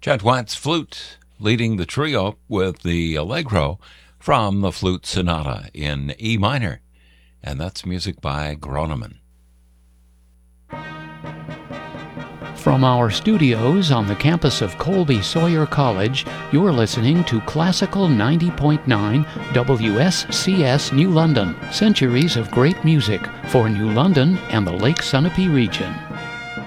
Chet Watts flute leading the trio with the Allegro from the Flute Sonata in E minor, and that's music by Groneman. From our studios on the campus of Colby Sawyer College, you're listening to Classical 90.9 WSCS New London, centuries of great music for New London and the Lake Sunapee region.